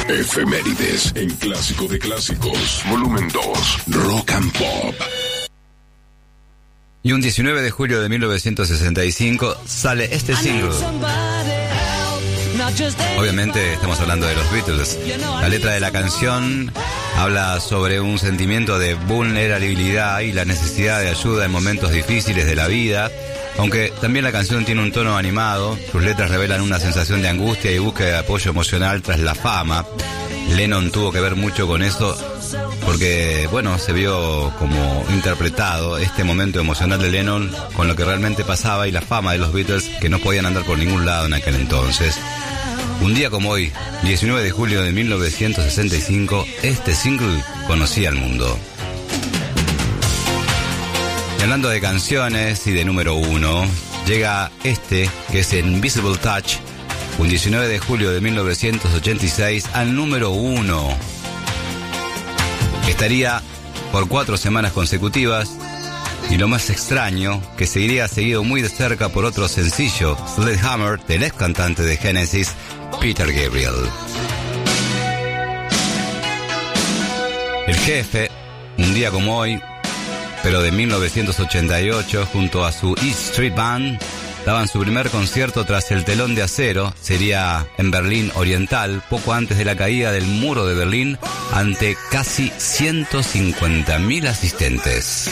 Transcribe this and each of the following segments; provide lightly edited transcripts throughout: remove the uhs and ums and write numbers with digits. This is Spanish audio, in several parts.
Efemérides en Clásico de Clásicos, volumen 2, Rock and Pop. Y un 19 de julio de 1965 sale este single. Obviamente estamos hablando de los Beatles. La letra de la canción habla sobre un sentimiento de vulnerabilidad y la necesidad de ayuda en momentos difíciles de la vida. Aunque también la canción tiene un tono animado, sus letras revelan una sensación de angustia y búsqueda de apoyo emocional tras la fama. Lennon tuvo que ver mucho con eso porque, bueno, se vio como interpretado este momento emocional de Lennon con lo que realmente pasaba y la fama de los Beatles, que no podían andar por ningún lado en aquel entonces. Un día como hoy, 19 de julio de 1965, este single conocía al mundo. Y hablando de canciones y de número 1, llega este, que es Invisible Touch, un 19 de julio de 1986 al número 1. Estaría por 4 semanas consecutivas y lo más extraño, que seguiría seguido muy de cerca por otro sencillo, Sledgehammer, del ex cantante de Genesis, Peter Gabriel. El Jefe, un día como hoy, pero de 1988, junto a su East Street Band, daban su primer concierto tras el telón de acero. Sería en Berlín Oriental, poco antes de la caída del muro de Berlín, ante casi 150.000 asistentes.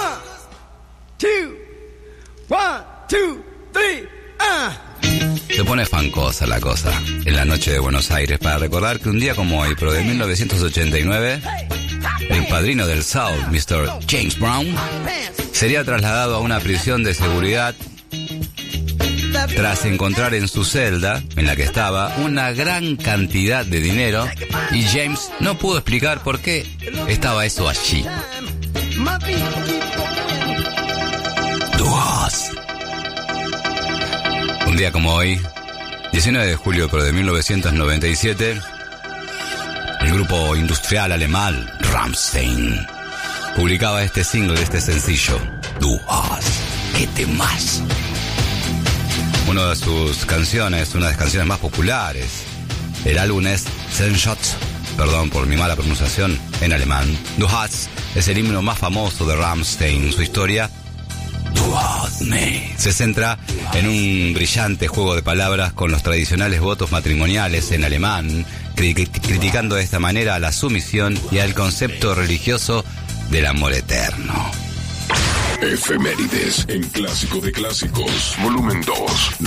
1, 2, 3, Se pone fancosa la cosa en la noche de Buenos Aires para recordar que un día como hoy, pero de 1989, el padrino del Soul, Mr. James Brown, sería trasladado a una prisión de seguridad tras encontrar en su celda, en la que estaba, una gran cantidad de dinero, y James no pudo explicar por qué estaba eso allí. Un día como hoy, 19 de julio pero de 1997, el grupo industrial alemán Rammstein publicaba este single, este sencillo, Du hast. ¡Qué temas! Una de sus canciones, una de las canciones más populares. El álbum es Sehnsucht, perdón por mi mala pronunciación en alemán. Du hast es el himno más famoso de Rammstein. Su historia, Du hast me, se centra en un brillante juego de palabras con los tradicionales votos matrimoniales en alemán, criticando de esta manera a la sumisión y al concepto religioso del amor eterno. Efemérides en Clásico de Clásicos, volumen 2.